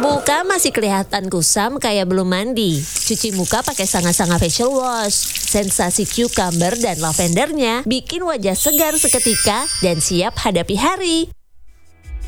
Muka masih kelihatan kusam kayak belum mandi. Cuci muka pakai Sanga-Sanga Facial Wash. Sensasi cucumber dan lavendernya bikin wajah segar seketika dan siap hadapi hari.